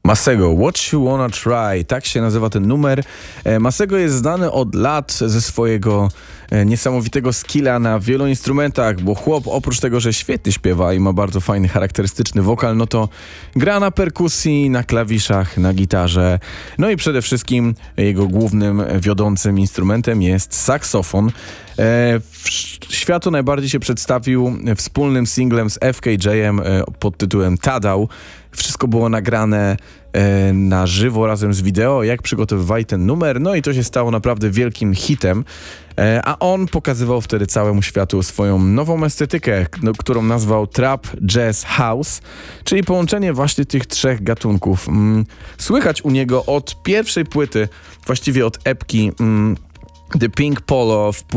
Masego, What You Wanna Try, tak się nazywa ten numer. Masego jest znany od lat ze swojego niesamowitego skilla na wielu instrumentach, bo chłop oprócz tego, że świetnie śpiewa i ma bardzo fajny, charakterystyczny wokal, no to gra na perkusji, na klawiszach, na gitarze. No i przede wszystkim jego głównym, wiodącym instrumentem jest saksofon. Światu najbardziej się przedstawił wspólnym singlem z FKJ-em pod tytułem Tadał. Wszystko było nagrane na żywo razem z wideo, jak przygotowywali ten numer, no i to się stało naprawdę wielkim hitem. A on pokazywał wtedy całemu światu swoją nową estetykę, którą nazwał Trap Jazz House, czyli połączenie właśnie tych trzech gatunków. Słychać u niego od pierwszej płyty, właściwie od epki The Pink Polo,